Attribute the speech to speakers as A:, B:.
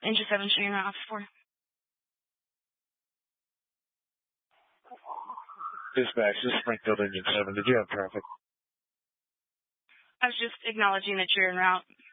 A: Engine 7 shooting around office 4.
B: Dispatch, this is Springfield Engine 7. Did you have traffic?
A: I was just acknowledging that you're en route.